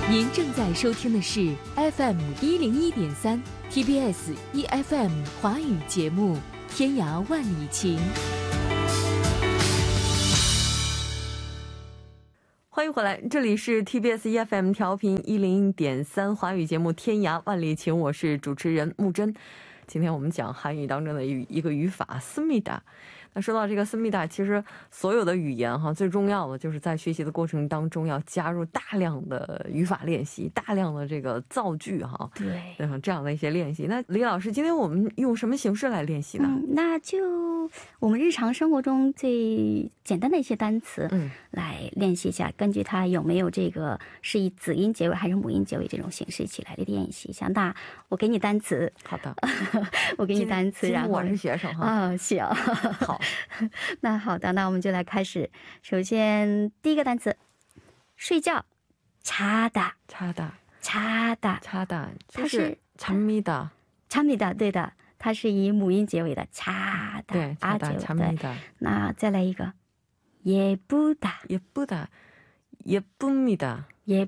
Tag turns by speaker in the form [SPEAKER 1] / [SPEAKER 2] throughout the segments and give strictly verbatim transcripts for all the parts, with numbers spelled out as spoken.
[SPEAKER 1] 您正在收听的是 F M 一零一点三 T B S E F M 华语节目《天涯万里情》。欢迎回来，这里是 T B S E F M 调频一零一点三华语节目《天涯万里情》，我是主持人木真。今天我们讲韩语当中的一个语法思密达。那说到这个思密达，其实所有的语言哈，最重要的就是在学习的过程当中要加入大量的语法练习，大量的这个造句哈，对，这样的一些练习。那李老师，今天我们用什么形式来练习呢？
[SPEAKER 2] 嗯，那就我们日常生活中最简单的一些单词，嗯，来练习一下，根据它有没有这个是以子音结尾还是母音结尾这种形式一起来练习一下。那我给你单词，好的，我给你单词，然后我是学生哈，啊，行，好。那好的，那我们就来开始。首先第一个单词，睡觉，자다，
[SPEAKER 1] 자다，
[SPEAKER 2] 자다，
[SPEAKER 1] 자다，它是잠니다，
[SPEAKER 2] 잠니다，对的，它是以母音结尾的자다，
[SPEAKER 1] 对，
[SPEAKER 2] 啊结尾的。那再来一个，예쁘다，
[SPEAKER 1] 예쁘다，예쁩니다，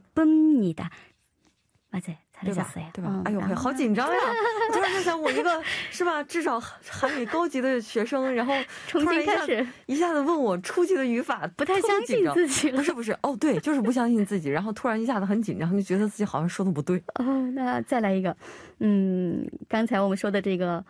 [SPEAKER 2] 예쁩니다，맞아요。
[SPEAKER 1] 对吧？对吧？哎呦，好紧张呀！突然就想，我一个是吧，至少韩语高级的学生，然后突然一下一下子问我初级的语法，不太相信自己了。不是不是，哦，对，就是不相信自己，然后突然一下子很紧张，就觉得自己好像说的不对。
[SPEAKER 2] 哦，那再来一个，嗯，刚才我们说的这个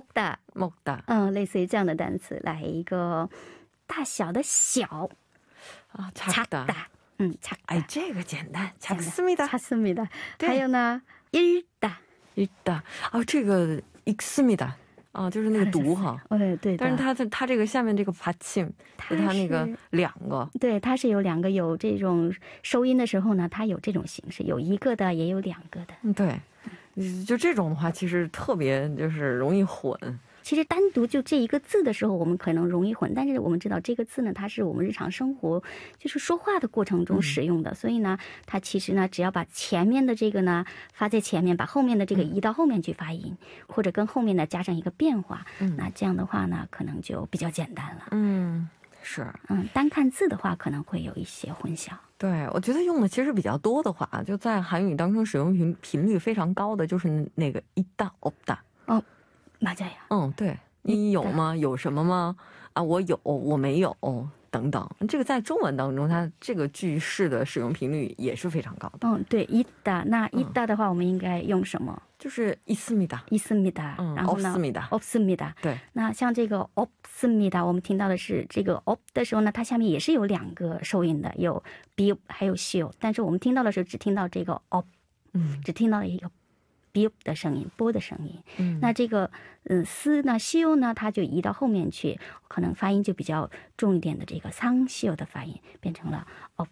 [SPEAKER 2] 먹다，먹다，嗯，类似于这样的单词，来一个大小的小
[SPEAKER 1] 啊，작다。
[SPEAKER 2] 嗯，
[SPEAKER 1] 哎，这个简单，작습니다，
[SPEAKER 2] 작습니다。还有呢，읽다，읽다，
[SPEAKER 1] 啊，这个읽습니다，啊，就是那个读哈，
[SPEAKER 2] 对对。
[SPEAKER 1] 但是它它这个下面这个받침，它那个两个，
[SPEAKER 2] 对，它是有两个，有这种收音的时候呢，它有这种形式，有一个的，也有两个的。
[SPEAKER 1] 嗯，对，就这种的话，其实特别就是容易混。
[SPEAKER 2] 其实单独就这一个字的时候，我们可能容易混，但是我们知道这个字呢，它是我们日常生活就是说话的过程中使用的，嗯、所以呢，它其实呢，只要把前面的这个呢发在前面，把后面的这个移到后面去发音，嗯、或者跟后面呢加上一个变化，嗯、那这样的话呢，可能就比较简单了。
[SPEAKER 1] 嗯，是，
[SPEAKER 2] 嗯，单看字的话可能会有一些混淆。
[SPEAKER 1] 对，我觉得用的其实比较多的话，就在韩语当中使用频频率非常高的就是那个있다 없다。
[SPEAKER 2] 哦。맞아요。
[SPEAKER 1] 嗯，对，你有吗？有什么吗？啊，我有，我没有，等等。这个在中文当中，它这个句式的使用频率也是非常高的。
[SPEAKER 2] 嗯，对，있다。那있다的话，我们应该用什么？
[SPEAKER 1] 就是있습니다，
[SPEAKER 2] 있습니다。
[SPEAKER 1] 嗯，
[SPEAKER 2] 然后呢
[SPEAKER 1] 없습니다，
[SPEAKER 2] 없습니다。
[SPEAKER 1] 对。
[SPEAKER 2] 那像这个없습니다，我们听到的是这个없的时候呢，它下面也是有两个收音的，有비읍还有시읍，但是我们听到的时候只听到这个없，嗯，只听到了一个비읍的声音，波的声音。嗯，那这个嗯斯呢시오呢，它就移到后面去，可能发音就比较重一点的这个상시오的发音，变成了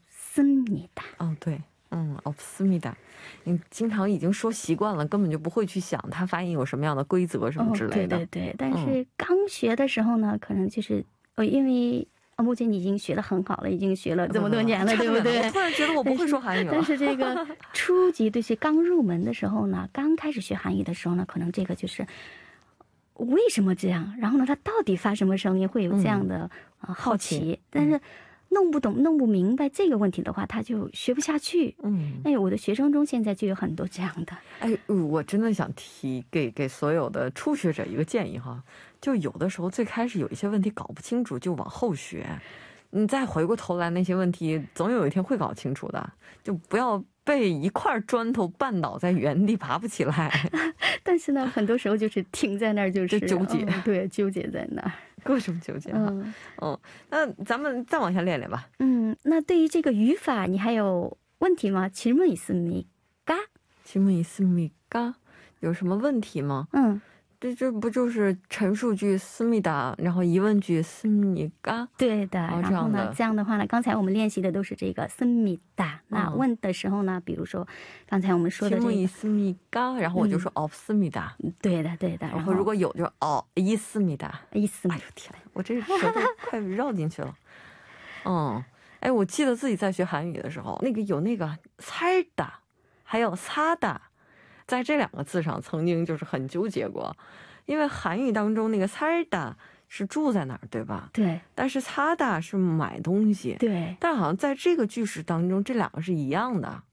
[SPEAKER 2] 없습니다。
[SPEAKER 1] 哦，对，嗯，없습니다。你经常已经说习惯了，根本就不会去想它发音有什么样的规则什么之类的。
[SPEAKER 2] 哦、对对对，但是刚学的时候呢，嗯、可能就是呃，因为。目前已经学得很好了，已经学了这么多年了，对不对？
[SPEAKER 1] 我突然觉得我不会说韩语了。
[SPEAKER 2] 但是这个初级，就是刚入门的时候呢，刚开始学韩语的时候呢，可能这个就是为什么这样，然后呢，它到底发什么声音，会有这样的、嗯呃、好奇，但是弄不懂、弄不明白这个问题的话，他就学不下去。嗯，哎，我的学生中现在就有很多这样的。
[SPEAKER 1] 哎，我真的想提给给所有的初学者一个建议哈。就有的时候最开始有一些问题搞不清楚，就往后学，你再回过头来那些问题总有一天会搞清楚的，就不要被一块砖头绊倒在原地爬不起来。
[SPEAKER 2] 但是呢，很多时候就是停在那儿，就是
[SPEAKER 1] 纠结、
[SPEAKER 2] 嗯，对，纠结在那儿，
[SPEAKER 1] 各种纠结。嗯，哦，那咱们再往下练练吧。
[SPEAKER 2] 嗯，那对于这个语法，你还有问题吗？질문 있습니까？
[SPEAKER 1] 질문 있습니까？有什么问题吗？嗯。这这不就是陈述句씁니다，然后疑问句씁니까？
[SPEAKER 2] 对的，然后呢，这样的话呢，刚才我们练习的都是这个씁니다。那问的时候呢，比如说刚才我们说的这个
[SPEAKER 1] 질문있습니까？然后我就说없습니다。
[SPEAKER 2] 对的，对的。
[SPEAKER 1] 然后如果有就哦있습니다。있습니다。哎呦天，我这舌头快绕进去了。嗯，哎，我记得自己在学韩语的时候，那个有那个살다，还有사다。在这两个字上曾经就是很纠结过，因为韩语当中那个살다是住在哪儿，对吧？对。但是사다是买东西，对。但好像在这个句式当中，这两个是一样的。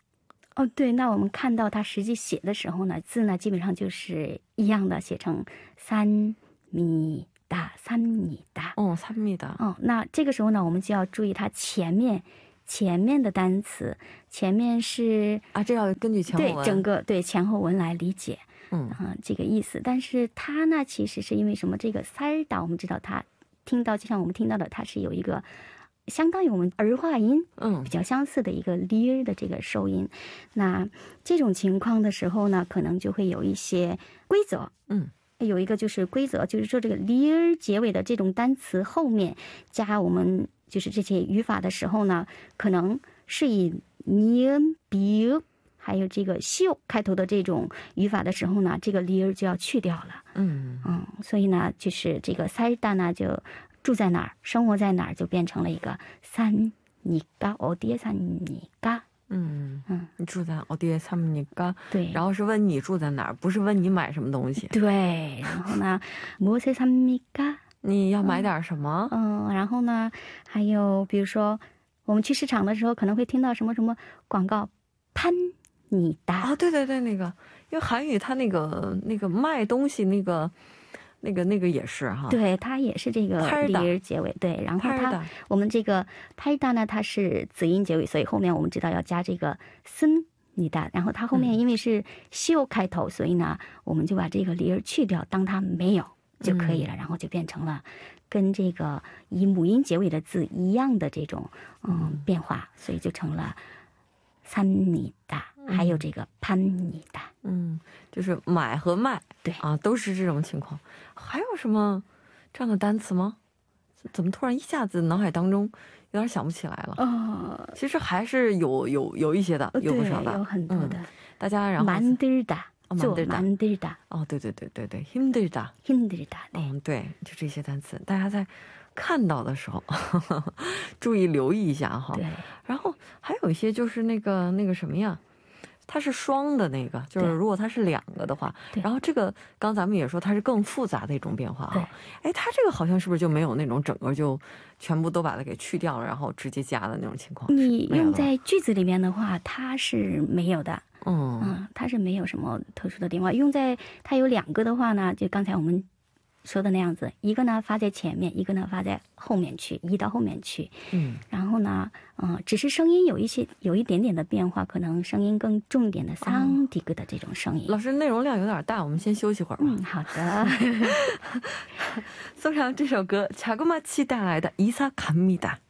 [SPEAKER 2] 哦，对，那我们看到它实际写的时候呢，字呢基本上就是一样的，写成三米大三米大。
[SPEAKER 1] 哦，三米大。
[SPEAKER 2] 哦，那这个时候呢，我们就要注意它前面前面的单词，前面是
[SPEAKER 1] 啊，这要根据前后文，
[SPEAKER 2] 对整个对前后文来理解。嗯、呃、这个意思。但是它呢，其实是因为什么？这个살다我们知道它听到，就像我们听到的，它是有一个相当于我们儿化音，嗯，比较相似的一个 lir 的这个收音。那这种情况的时候呢，可能就会有一些规则，嗯。有一个就是规则，就是说这个 lir 结尾的这种单词后面加我们就是这些语法的时候呢，可能是以 ni은 비읍还有这个秀开头的这种语法的时候呢，这个 lir 就要去掉了。嗯嗯，所以呢，就是这个 살다呢就住在哪儿，生活在哪儿，就变成了一个사니까 어디에 사니까。
[SPEAKER 1] 嗯嗯，你住在어디에 삽니까？
[SPEAKER 2] 对，
[SPEAKER 1] 然后是问你住在哪儿，不是问你买什么东西。
[SPEAKER 2] 对，然后呢，무엇에 삽니까？你
[SPEAKER 1] 要买点什么？
[SPEAKER 2] 嗯，然后呢，还有比如说我们去市场的时候，可能会听到什么什么广告，팝니다。
[SPEAKER 1] 哦，对对对，那个，因为韩语它那个那个卖东西那个。那个那个也是哈，
[SPEAKER 2] 对，它也是这个 lir 结尾，对，然后它我们这个 팔다呢，它是子音结尾，所以后面我们知道要加这个씁니다，然后它后面因为是秀开头，所以呢，我们就把这个 lir 去掉，当它没有就可以了，然后就变成了跟这个以母音结尾的字一样的这种嗯变化，所以就成了삽니다，还有这个팝니다。
[SPEAKER 1] 嗯，就是买和卖，
[SPEAKER 2] 对
[SPEAKER 1] 啊，都是这种情况。还有什么这样的单词吗？怎么突然一下子脑海当中有点想不起来了？呃，其实还是有有有一些的，有不少的，
[SPEAKER 2] 有很多的。嗯、
[SPEAKER 1] 大家然后
[SPEAKER 2] 만들다，
[SPEAKER 1] 做
[SPEAKER 2] 만들다。
[SPEAKER 1] 哦，对对对对对 ，힘들다，힘들다。嗯，对，就这些单词，大家在看到的时候呵呵注意留意一下哈。
[SPEAKER 2] 对。
[SPEAKER 1] 然后还有一些就是那个那个什么呀？它是双的那个，就是如果它是两个的话，然后这个刚咱们也说它是更复杂的一种变化啊。哎，它这个好像是不是就没有那种整个就全部都把它给去掉了，然后直接加的那种情况？
[SPEAKER 2] 你用在句子里面的话，它是没有的。嗯嗯，它是没有什么特殊的变化。用在它有两个的话呢，就刚才我们说的那样子，一个呢发在前面，一个呢发在后面去，移到后面去。嗯，然后呢，嗯、呃，只是声音有一些有一点点的变化，可能声音更重一点的桑迪格的这种声音。
[SPEAKER 1] 老师，内容量有点大，我们先休息会儿吧。
[SPEAKER 2] 嗯，好的。
[SPEAKER 1] 送上这首歌，자그마치带来的이사갑니다。